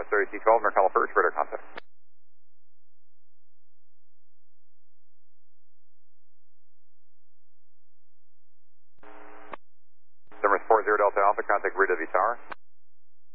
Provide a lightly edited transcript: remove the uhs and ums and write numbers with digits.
West Area T12, Mercallo First, radar contact. Numbers 40 Delta Alpha, contact Rear W Tower.